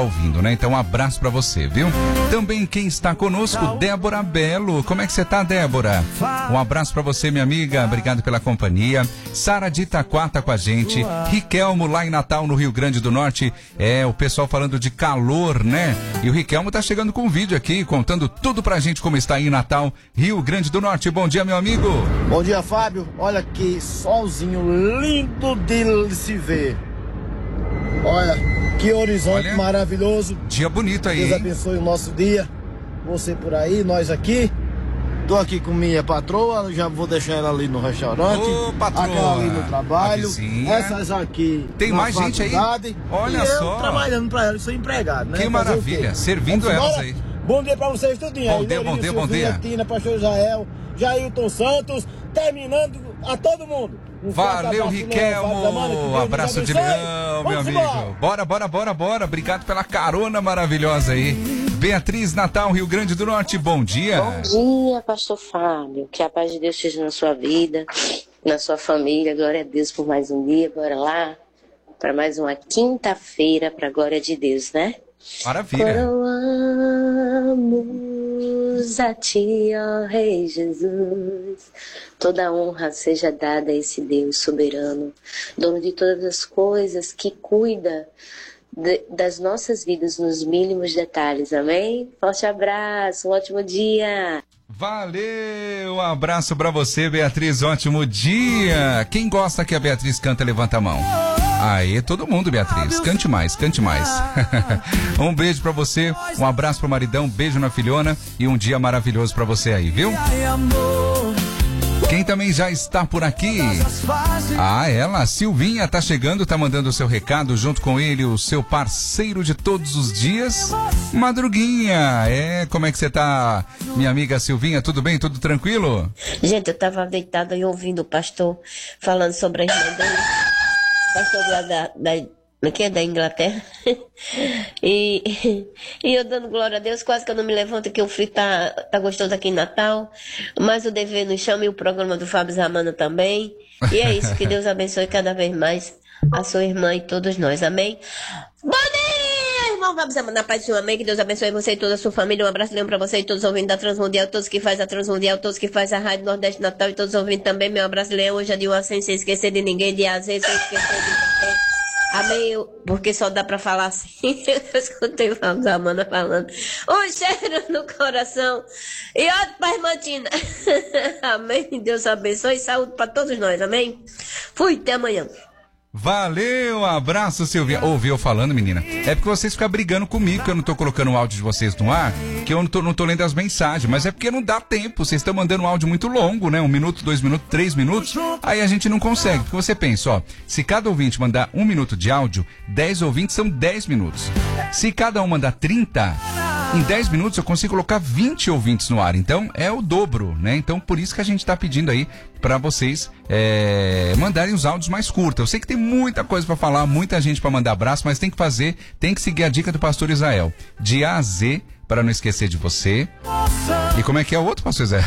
ouvindo, né? Então um abraço pra você, viu? Também quem está conosco, Débora Belo. Como é que você tá, Débora? Um abraço pra você, minha amiga. Obrigado pela companhia. Sara de Itaquá tá com a gente. Riquelmo lá em Natal, no Rio Grande do Norte. O pessoal falando de calor, né? E o Riquelmo tá chegando com um vídeo aqui, contando tudo pra gente como está aí em Natal, Rio Grande do Norte. Bom dia, meu amigo. Bom dia, Fábio. Olha que solzinho lindo de se ver. Olha, que horizonte maravilhoso. Dia bonito aí. Deus abençoe o nosso dia. Você por aí, nós aqui. Tô aqui com minha patroa, já vou deixar ela ali no restaurante. Ô, patroa. Aquela ali no trabalho. Essas aqui. Tem mais gente aí? Olha e só. Eu trabalhando pra ela, sou empregado, né? Que maravilha, servindo elas aí. Bom dia pra vocês, tudinho aí. Bom dia. Tina, Pastor Israel, Jailton Santos, terminando a todo mundo. Valeu, Riquelmo. Um abraço de leão, meu amigo. Bora. Obrigado pela carona maravilhosa aí. Beatriz, Natal, Rio Grande do Norte, bom dia. Bom dia, pastor Fábio. Que a paz de Deus esteja na sua vida, na sua família. Glória a Deus por mais um dia. Bora lá para mais uma quinta-feira, para a glória de Deus, né? Maravilha. Coroamos a ti, ó Rei Jesus. Toda honra seja dada a esse Deus soberano, dono de todas as coisas, que cuida das nossas vidas nos mínimos detalhes, amém? Forte abraço, um ótimo dia. Valeu, um abraço pra você, Beatriz, ótimo dia. Quem gosta que a Beatriz canta, levanta a mão. Aê, todo mundo, Beatriz, cante mais. Um beijo pra você, um abraço pro maridão, beijo na filhona e um dia maravilhoso pra você aí, viu? Quem também já está por aqui? Ela, a Silvinha, tá chegando, tá mandando o seu recado junto com ele, o seu parceiro de todos os dias, Madruguinha. Como é que você tá, minha amiga Silvinha? Tudo bem? Tudo tranquilo? Gente, eu tava deitada e ouvindo o pastor falando sobre a irmã dele, pastor da Inglaterra. e eu dando glória a Deus, quase que eu não me levanto, que o frio tá gostoso aqui em Natal, mas o dever nos chama e o programa do Fábio Zamana também. E é isso, que Deus abençoe cada vez mais a sua irmã e todos nós, amém? Bom dia, irmão Fábio Zamana, na paz do Senhor, amém? Que Deus abençoe você e toda a sua família. Um abraço leão pra você e todos os ouvintes da Transmundial, todos que fazem a Transmundial, todos que fazem a Rádio Nordeste Natal e todos os ouvintes também. Meu abraço leão, hoje é de uma sem esquecer de ninguém, de azeite, sem esquecer de ninguém. Amém, porque só dá pra falar assim. Eu escutei o Fábio Zamana falando. Um cheiro no coração. E outro pra irmã Tina. Amém. Deus abençoe e saúde pra todos nós. Amém. Fui, até amanhã. Valeu, um abraço, Silvinha. Ouviu eu falando, menina? É porque vocês ficam brigando comigo, que eu não tô colocando o áudio de vocês no ar, que eu não tô lendo as mensagens, mas é porque não dá tempo. Vocês estão mandando um áudio muito longo, né? 1 minuto, 2 minutos, 3 minutos, aí a gente não consegue. Porque você pensa, ó, se cada ouvinte mandar 1 minuto de áudio, 10 ouvintes são 10 minutos. Se cada um mandar 30, em 10 minutos eu consigo colocar 20 ouvintes no ar. Então é o dobro, né? Então por isso que a gente tá pedindo aí para vocês mandarem os áudios mais curtos. Eu sei que tem muita coisa para falar, muita gente para mandar abraço, mas tem que seguir a dica do pastor Israel. De A a Z, para não esquecer de você. E como é que é o outro, pastor Zé?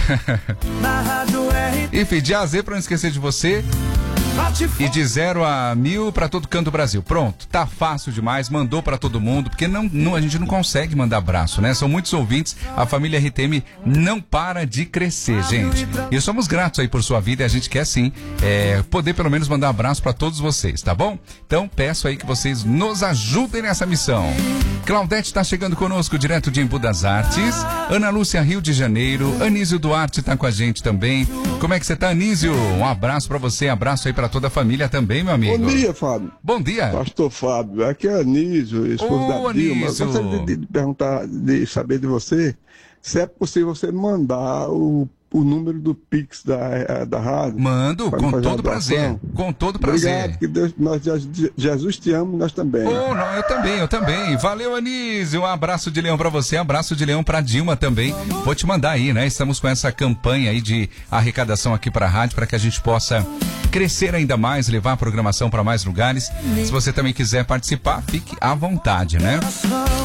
Enfim, de A a Z, para não esquecer de você. E de 0 a 1000 para todo canto do Brasil. Pronto, tá fácil demais, mandou para todo mundo, porque a gente não consegue mandar abraço, né? São muitos ouvintes, a família RTM não para de crescer, gente. E somos gratos aí por sua vida e a gente quer sim poder pelo menos mandar um abraço para todos vocês, tá bom? Então peço aí que vocês nos ajudem nessa missão. Claudete tá chegando conosco direto de Embu das Artes. Ana Lúcia, Rio de Janeiro. Anísio Duarte tá com a gente também. Como é que você tá, Anísio? Um abraço para você, abraço aí para toda a família também, meu amigo. Bom dia, Fábio. Bom dia. Pastor Fábio, aqui é Anísio, esposo da Dilma. Eu gostaria de perguntar, de saber de você, se é possível você mandar o número do Pix da rádio. Mando, com todo prazer. Com todo prazer. Obrigado, que Deus, Jesus te ama e nós também. Não, eu também. Valeu, Anísio. Um abraço de leão pra você, um abraço de leão pra Dilma também. Vou te mandar aí, né? Estamos com essa campanha aí de arrecadação aqui pra rádio, para que a gente possa crescer ainda mais, levar a programação para mais lugares. Se você também quiser participar, fique à vontade, né?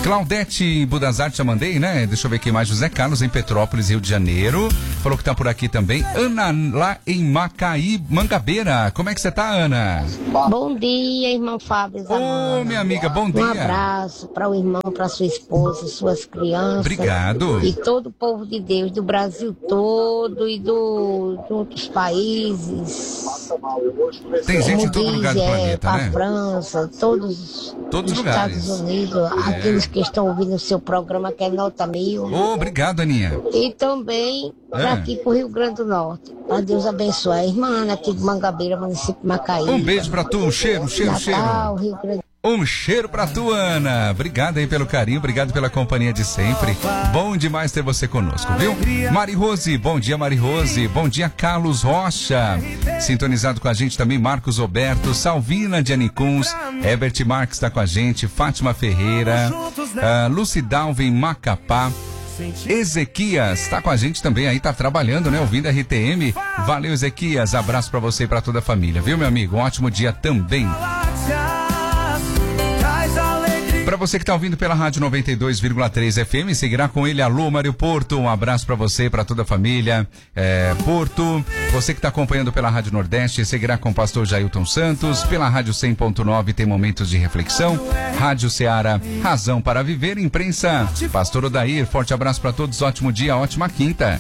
Claudete Budazarte, já mandei, né? Deixa eu ver aqui mais. José Carlos, em Petrópolis, Rio de Janeiro. Falou que tá por aqui também. Ana, lá em Macaí, Mangabeira. Como é que você tá, Ana? Bom dia, irmão Fábio. Ô, minha amiga, bom dia. Um abraço para o irmão, para sua esposa, suas crianças. Obrigado. E todo o povo de Deus, do Brasil todo e de outros países. Tem gente em todo lugar do planeta, né? A França, todos os lugares. Estados Unidos, aqueles que estão ouvindo o seu programa, que é Nota 1000. Obrigado, Aninha. E também para aqui pro Rio Grande do Norte. Para Deus abençoar a irmã Ana, aqui de Mangabeira, município de Macaí. Um beijo pra tu, um cheiro. Natal, Rio Grande. Um cheiro pra tu, Ana. Obrigado aí pelo carinho, obrigado pela companhia de sempre. Bom demais ter você conosco, viu? Mari Rose, bom dia, Mari Rose. Bom dia, Carlos Rocha. Sintonizado com a gente também, Marcos Roberto, Salvina de Anicuns, Herbert Marques está com a gente, Fátima Ferreira, Lucidalva em Macapá. Ezequias está com a gente também aí, tá trabalhando, né? Ouvindo a RTM. Valeu, Ezequias. Abraço pra você e pra toda a família, viu, meu amigo? Um ótimo dia também. Para você que está ouvindo pela Rádio 92,3 FM, seguirá com ele Alô Mário Porto. Um abraço para você e para toda a família. Porto, você que está acompanhando pela Rádio Nordeste, seguirá com o pastor Jailton Santos. Pela Rádio 100.9 tem momentos de reflexão. Rádio Ceará, razão para viver. Imprensa, pastor Odair, forte abraço para todos. Ótimo dia, ótima quinta.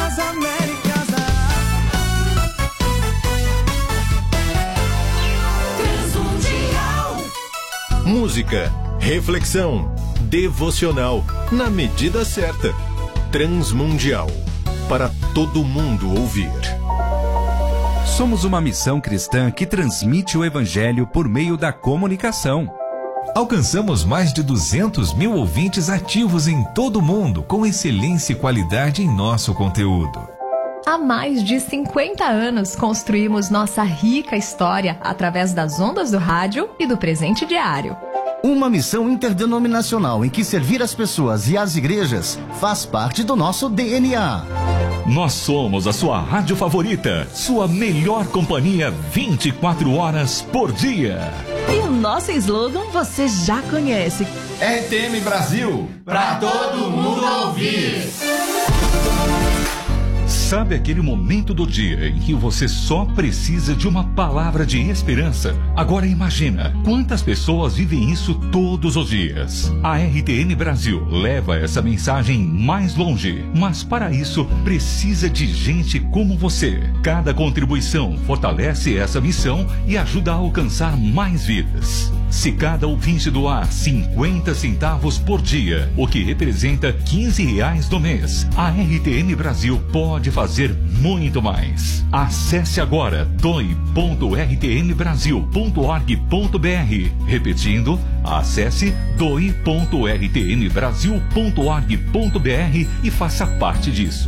Música, reflexão, devocional, na medida certa. Transmundial, para todo mundo ouvir. Somos uma missão cristã que transmite o evangelho por meio da comunicação. Alcançamos mais de 200 mil ouvintes ativos em todo o mundo, com excelência e qualidade em nosso conteúdo. Há mais de 50 anos construímos nossa rica história através das ondas do rádio e do presente diário. Uma missão interdenominacional em que servir as pessoas e as igrejas faz parte do nosso DNA. Nós somos a sua rádio favorita, sua melhor companhia 24 horas por dia. E o nosso slogan você já conhece. RTM Brasil, pra todo mundo ouvir. Sabe aquele momento do dia em que você só precisa de uma palavra de esperança? Agora imagina quantas pessoas vivem isso todos os dias. A RTM Brasil leva essa mensagem mais longe, mas para isso precisa de gente como você. Cada contribuição fortalece essa missão e ajuda a alcançar mais vidas. Se cada ouvinte doar 50 centavos por dia, o que representa R$15 no mês, a RTM Brasil pode fazer muito mais. Acesse agora doi.rtmbrasil.org.br. Repetindo, acesse doi.rtmbrasil.org.br e faça parte disso.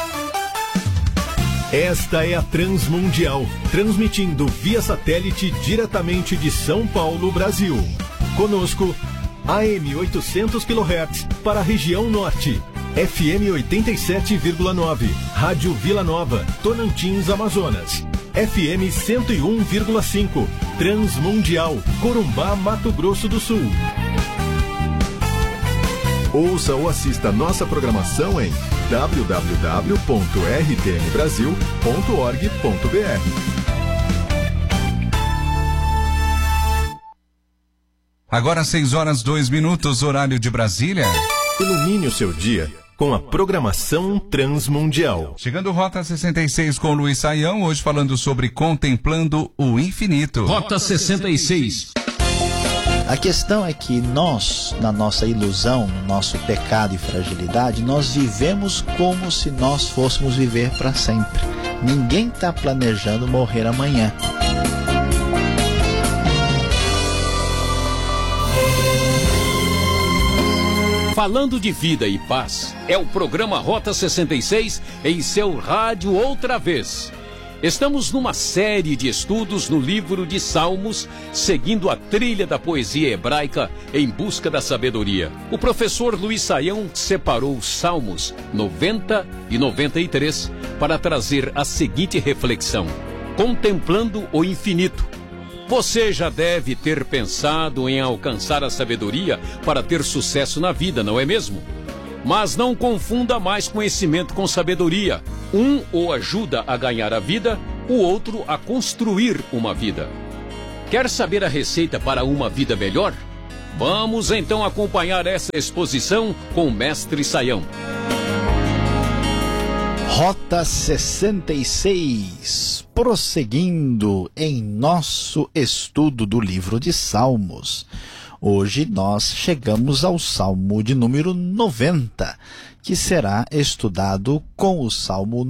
Esta é a Transmundial, transmitindo via satélite diretamente de São Paulo, Brasil. Conosco, AM 800 kHz para a região norte, FM 87,9, Rádio Vila Nova, Tonantins, Amazonas, FM 101,5, Transmundial, Corumbá, Mato Grosso do Sul. Ouça ou assista nossa programação em www.rtmbrasil.org.br. Agora 6h02, horário de Brasília. Ilumine o seu dia com a programação Transmundial. Chegando Rota 66 com Luiz Saião, hoje falando sobre Contemplando o Infinito. Rota 66. A questão é que nós, na nossa ilusão, no nosso pecado e fragilidade, nós vivemos como se nós fôssemos viver para sempre. Ninguém está planejando morrer amanhã. Falando de vida e paz, é o programa Rota 66 em seu rádio outra vez. Estamos numa série de estudos no livro de Salmos, seguindo a trilha da poesia hebraica em busca da sabedoria. O professor Luiz Saião separou os Salmos 90 e 93 para trazer a seguinte reflexão: contemplando o infinito. Você já deve ter pensado em alcançar a sabedoria para ter sucesso na vida, não é mesmo? Mas não confunda mais conhecimento com sabedoria. Um o ajuda a ganhar a vida, o outro a construir uma vida. Quer saber a receita para uma vida melhor? Vamos então acompanhar essa exposição com o Mestre Saião. Rota 66, prosseguindo em nosso estudo do livro de Salmos. Hoje nós chegamos ao Salmo de número 90, que será estudado com o Salmo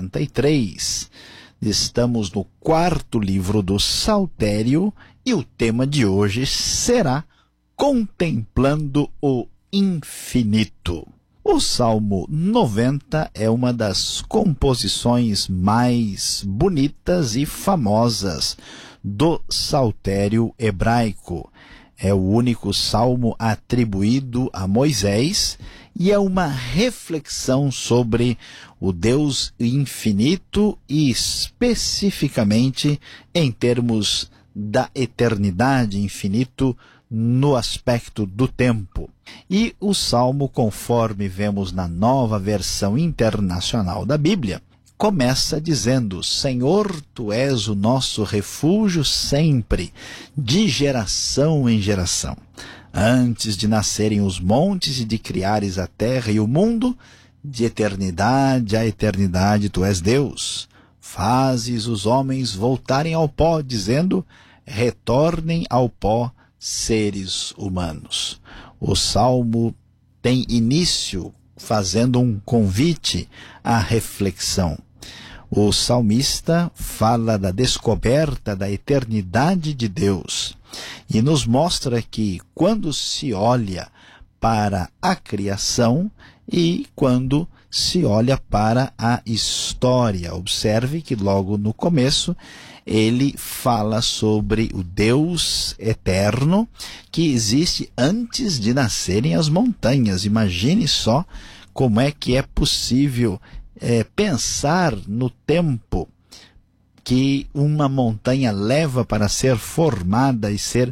93. Estamos no 4º livro do Saltério e o tema de hoje será Contemplando o Infinito. O Salmo 90 é uma das composições mais bonitas e famosas do Saltério hebraico. É o único salmo atribuído a Moisés e é uma reflexão sobre o Deus infinito e especificamente em termos da eternidade, infinito no aspecto do tempo. E o salmo, conforme vemos na Nova Versão Internacional da Bíblia, começa dizendo: Senhor, Tu és o nosso refúgio sempre, de geração em geração. Antes de nascerem os montes e de criares a terra e o mundo, de eternidade a eternidade Tu és Deus. Fazes os homens voltarem ao pó, dizendo: retornem ao pó, seres humanos. O salmo tem início fazendo um convite à reflexão. O salmista fala da descoberta da eternidade de Deus e nos mostra que quando se olha para a criação e quando se olha para a história. Observe que logo no começo ele fala sobre o Deus eterno que existe antes de nascerem as montanhas. Imagine só como é que é possível pensar no tempo que uma montanha leva para ser formada e ser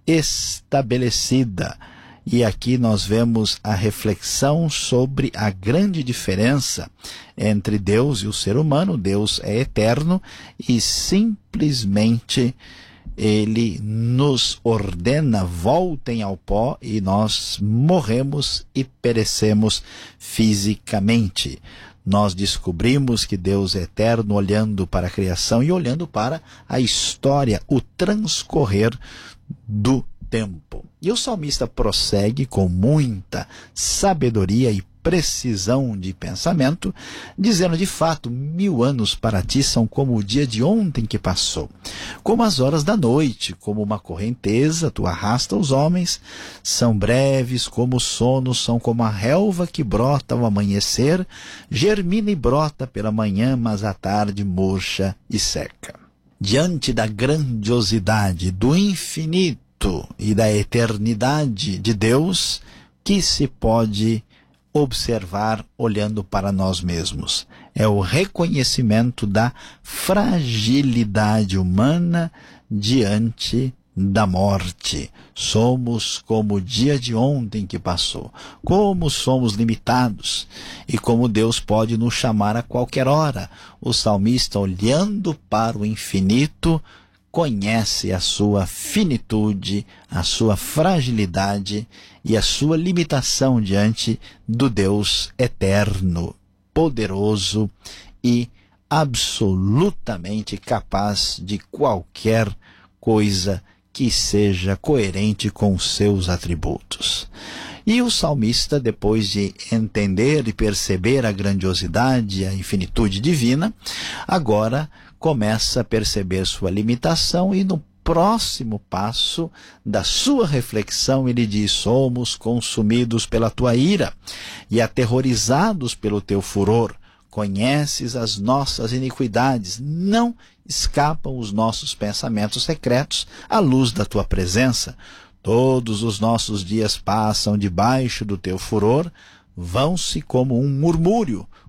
estabelecida. E aqui nós vemos a reflexão sobre a grande diferença entre Deus e o ser humano. Deus é eterno e simplesmente Ele nos ordena: voltem ao pó, e nós morremos e perecemos fisicamente. Nós descobrimos que Deus é eterno olhando para a criação e olhando para a história, o transcorrer do tempo. E o salmista prossegue com muita sabedoria e precisão de pensamento, dizendo: de fato, 1000 anos para ti são como o dia de ontem que passou, como as horas da noite, como uma correnteza, tu arrasta os homens, são breves como o sono, são como a relva que brota ao amanhecer, germina e brota pela manhã, mas à tarde murcha e seca. Diante da grandiosidade, do infinito e da eternidade de Deus, que se pode observar olhando para nós mesmos? É o reconhecimento da fragilidade humana diante da morte. Somos como o dia de ontem que passou, como somos limitados e como Deus pode nos chamar a qualquer hora. O salmista, olhando para o infinito, conhece a sua finitude, a sua fragilidade e a sua limitação diante do Deus eterno, poderoso e absolutamente capaz de qualquer coisa que seja coerente com seus atributos. E o salmista, depois de entender e perceber a grandiosidade e a infinitude divina, agora começa a perceber sua limitação e no próximo passo da sua reflexão ele diz: somos consumidos pela tua ira e aterrorizados pelo teu furor. Conheces as nossas iniquidades, não escapam os nossos pensamentos secretos à luz da tua presença. Todos os nossos dias passam debaixo do teu furor, vão-se como um murmúrio,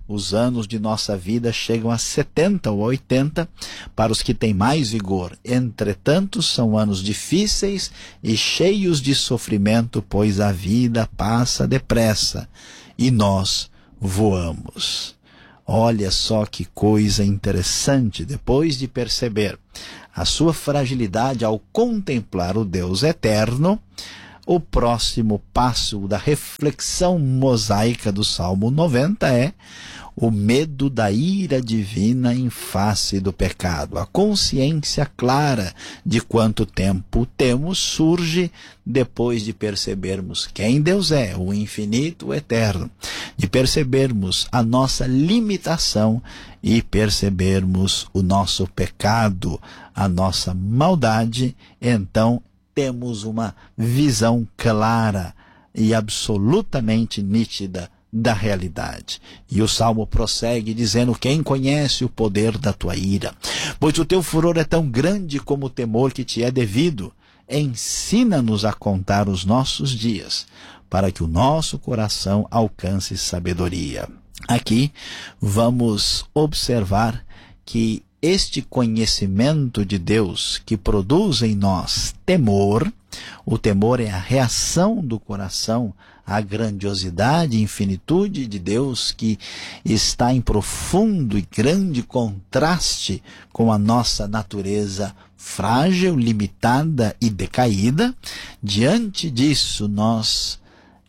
os anos de nossa vida chegam a 70 ou 80 para os que têm mais vigor. Entretanto, são anos difíceis e cheios de sofrimento, pois a vida passa depressa e nós voamos. Olha só que coisa interessante, depois de perceber a sua fragilidade ao contemplar o Deus eterno, o próximo passo da reflexão mosaica do Salmo 90 é o medo da ira divina em face do pecado. A consciência clara de quanto tempo temos surge depois de percebermos quem Deus é, o infinito, o eterno, de percebermos a nossa limitação e percebermos o nosso pecado, a nossa maldade. Então temos uma visão clara e absolutamente nítida da realidade. E o Salmo prossegue dizendo: quem conhece o poder da tua ira? Pois o teu furor é tão grande como o temor que te é devido. Ensina-nos a contar os nossos dias, para que o nosso coração alcance sabedoria. Aqui vamos observar que este conhecimento de Deus que produz em nós temor, o temor é a reação do coração à grandiosidade e infinitude de Deus, que está em profundo e grande contraste com a nossa natureza frágil, limitada e decaída. Diante disso, nós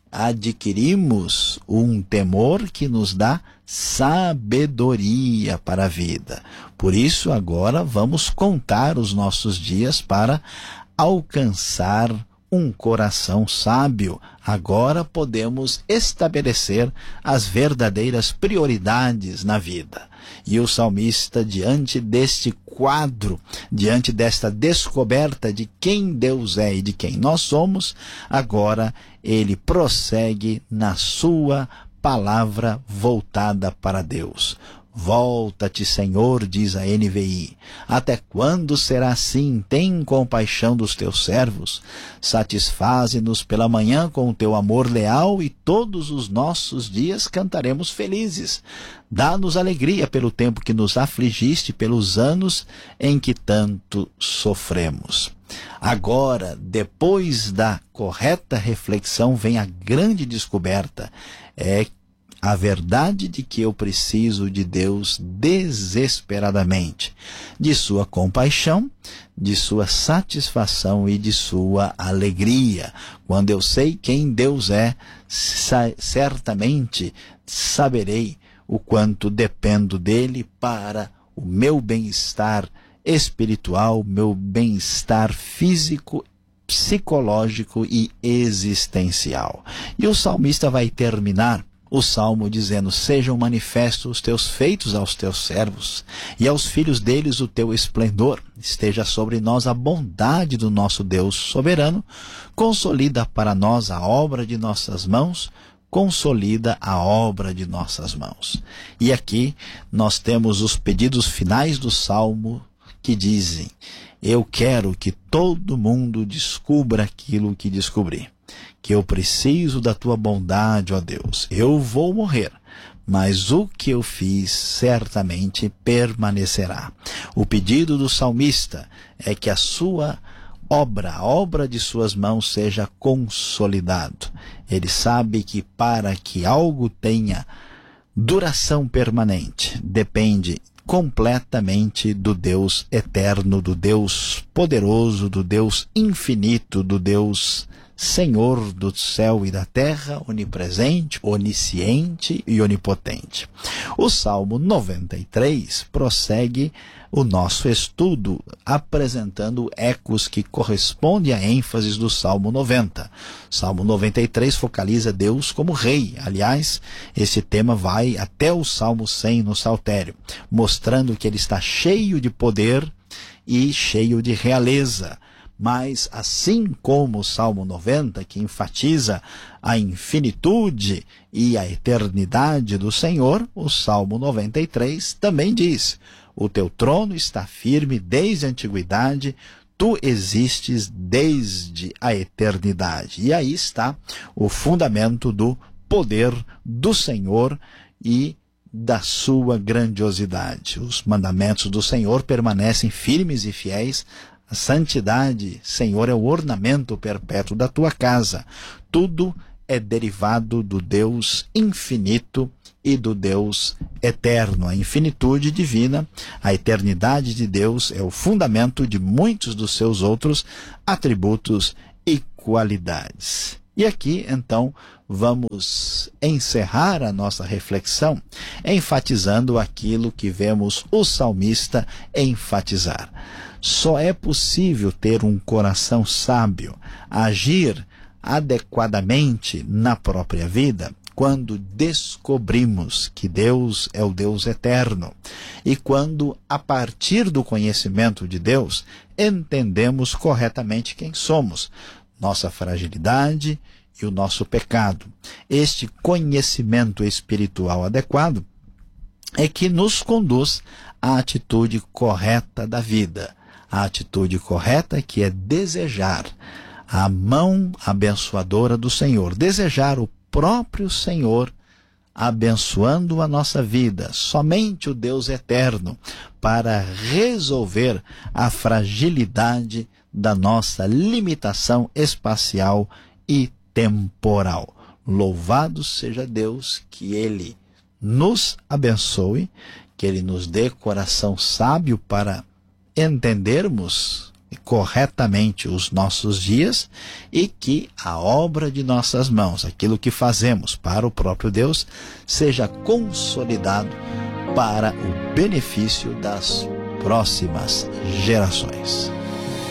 adquirimos um temor que nos dá sabedoria para a vida. Por isso, agora vamos contar os nossos dias para alcançar um coração sábio. Agora podemos estabelecer as verdadeiras prioridades na vida. E o salmista, diante deste quadro, diante desta descoberta de quem Deus é e de quem nós somos, agora ele prossegue na sua palavra voltada para Deus. Volta-te, Senhor, diz a NVI. Até quando será assim? Tem compaixão dos teus servos. Satisfaze-nos pela manhã com o teu amor leal e todos os nossos dias cantaremos felizes. Dá-nos alegria pelo tempo que nos afligiste, pelos anos em que tanto sofremos. Agora, depois da correta reflexão, vem a grande descoberta. É a verdade de que eu preciso de Deus desesperadamente, de sua compaixão, de sua satisfação e de sua alegria. Quando eu sei quem Deus é, certamente saberei o quanto dependo dele para o meu bem-estar espiritual, meu bem-estar físico, psicológico e existencial. E o salmista vai terminar o salmo dizendo: sejam manifestos os teus feitos aos teus servos, e aos filhos deles o teu esplendor. Esteja sobre nós a bondade do nosso Deus soberano. Consolida para nós a obra de nossas mãos. Consolida a obra de nossas mãos. E aqui nós temos os pedidos finais do salmo que dizem: eu quero que todo mundo descubra aquilo que descobri. Que eu preciso da tua bondade, ó Deus. Eu vou morrer, mas o que eu fiz certamente permanecerá. O pedido do salmista é que a sua obra, a obra de suas mãos seja consolidado. Ele sabe que para que algo tenha duração permanente, depende completamente do Deus eterno, do Deus poderoso, do Deus infinito, do Deus Senhor do céu e da terra, onipresente, onisciente e onipotente. O Salmo 93 prossegue o nosso estudo, apresentando ecos que correspondem a ênfases do Salmo 90. Salmo 93 focaliza Deus como rei. Aliás, esse tema vai até o Salmo 100 no Saltério, mostrando que ele está cheio de poder e cheio de realeza. Mas, assim como o Salmo 90, que enfatiza a infinitude e a eternidade do Senhor, o Salmo 93 também diz: o teu trono está firme desde a antiguidade, tu existes desde a eternidade. E aí está o fundamento do poder do Senhor e da sua grandiosidade. Os mandamentos do Senhor permanecem firmes e fiéis. A santidade, Senhor, é o ornamento perpétuo da tua casa. Tudo é derivado do Deus infinito e do Deus eterno. A infinitude divina, a eternidade de Deus é o fundamento de muitos dos seus outros atributos e qualidades. E aqui, então, vamos encerrar a nossa reflexão enfatizando aquilo que vemos o salmista enfatizar. Só é possível ter um coração sábio, agir adequadamente na própria vida, quando descobrimos que Deus é o Deus eterno e quando, a partir do conhecimento de Deus, entendemos corretamente quem somos, nossa fragilidade e o nosso pecado. Este conhecimento espiritual adequado é que nos conduz à atitude correta da vida. A atitude correta que é desejar a mão abençoadora do Senhor, desejar o próprio Senhor abençoando a nossa vida, somente o Deus eterno, para resolver a fragilidade da nossa limitação espacial e temporal. Louvado seja Deus, que Ele nos abençoe, que Ele nos dê coração sábio para entendermos corretamente os nossos dias e que a obra de nossas mãos, aquilo que fazemos para o próprio Deus, seja consolidado para o benefício das próximas gerações.